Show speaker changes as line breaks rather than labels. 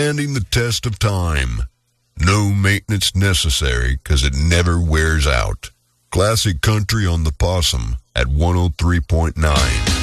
standing the test of time. No maintenance necessary, 'cause it never wears out. Classic country on the Possum at 103.9.